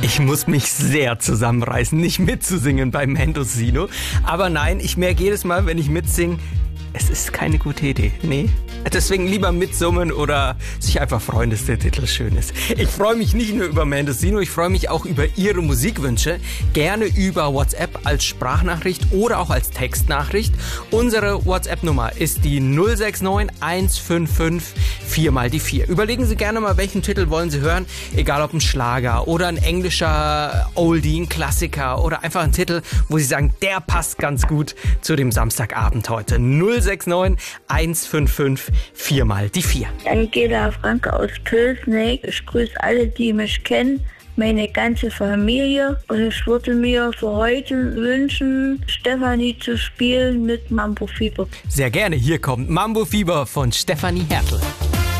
Ich muss mich sehr zusammenreißen, nicht mitzusingen beim Mendocino. Aber nein, ich merke jedes Mal, wenn ich mitsinge, es ist keine gute Idee. Nee. Deswegen lieber mitsummen oder sich einfach freuen, dass der Titel schön ist. Ich freue mich nicht nur über Mendocino, ich freue mich auch über Ihre Musikwünsche. Gerne über WhatsApp als Sprachnachricht oder auch als Textnachricht. Unsere WhatsApp-Nummer ist die 069 155 4x4. Überlegen Sie gerne mal, welchen Titel wollen Sie hören. Egal ob ein Schlager oder ein englischer Oldie, ein Klassiker oder einfach ein Titel, wo Sie sagen, der passt ganz gut zu dem Samstagabend heute. 069 155 4x4. Angela Franke aus Pülsneck. Ich grüße alle, die mich kennen, meine ganze Familie. Und ich würde mir für heute wünschen, Stefanie zu spielen mit Mambo Fieber. Sehr gerne. Hier kommt Mambo Fieber von Stefanie Hertel.